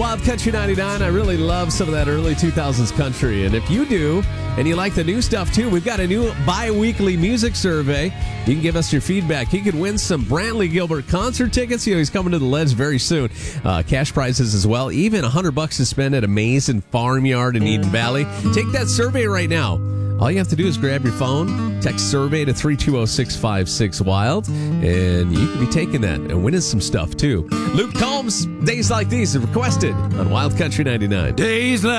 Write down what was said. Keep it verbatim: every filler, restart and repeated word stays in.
Wild Country ninety-nine. I really love some of that early two thousands country. And if you do, and you like the new stuff too, we've got a new bi-weekly music survey. You can give us your feedback. You could win some Brantley Gilbert concert tickets. You know, he's coming to the Ledge very soon. Uh, cash prizes as well. Even one hundred bucks to spend at Amazing Farmyard in Eden Valley. Take that survey right now. All you have to do is grab your phone, text survey to three two zero, six five six, wild, and you can be taking that and winning some stuff too. Luke Combs, Days Like These, requested on Wild Country ninety-nine. Days like